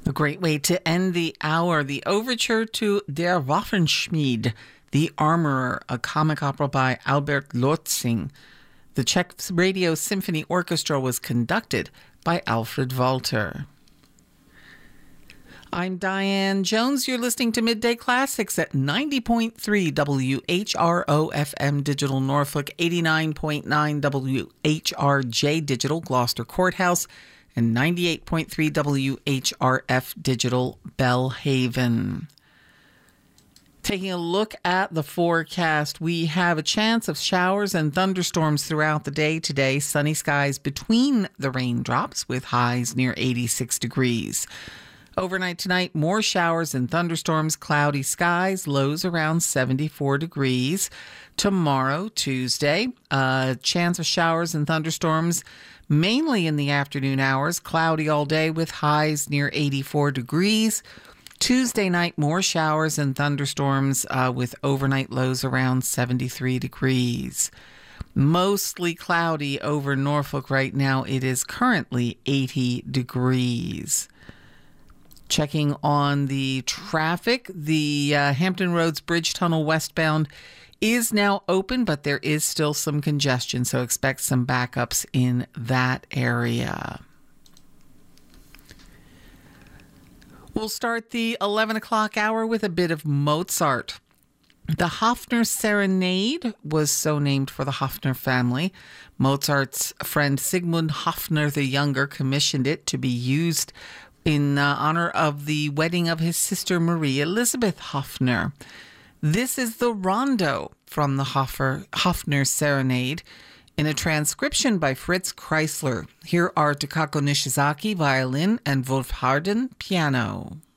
A great way to end the hour, the overture to Der Waffenschmied, The Armorer, a comic opera by Albert Lortzing. The Czech Radio Symphony Orchestra was conducted by Alfred Walter. I'm Diane Jones. You're listening to Midday Classics at 90.3 WHRO FM Digital Norfolk, 89.9 WHRJ Digital Gloucester Courthouse, and 98.3 WHRF Digital Bellhaven. Taking a look at the forecast, we have a chance of showers and thunderstorms throughout the day today. Sunny skies between the raindrops with highs near 86 degrees. Overnight tonight, more showers and thunderstorms, cloudy skies, lows around 74 degrees. Tomorrow, Tuesday, a chance of showers and thunderstorms mainly in the afternoon hours, cloudy all day with highs near 84 degrees. Tuesday night, more showers and thunderstorms with overnight lows around 73 degrees. Mostly cloudy over Norfolk right now. It is currently 80 degrees. Checking on the traffic, the Hampton Roads Bridge Tunnel westbound is now open, but there is still some congestion, so expect some backups in that area. We'll start the 11 o'clock hour with a bit of Mozart. The Hofner Serenade was so named for the Hofner family. Mozart's friend Sigmund Hofner the Younger commissioned it to be used in honor of the wedding of his sister Marie Elizabeth Hofner. This is the rondo from the Hofner Serenade in a transcription by Fritz Kreisler. Here are Takako Nishizaki, violin, and Wolf Harden, piano.